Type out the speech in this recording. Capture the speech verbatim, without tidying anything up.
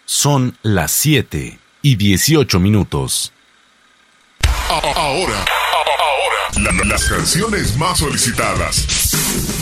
Son las siete y dieciocho minutos. Ahora, ahora, la- las canciones más solicitadas.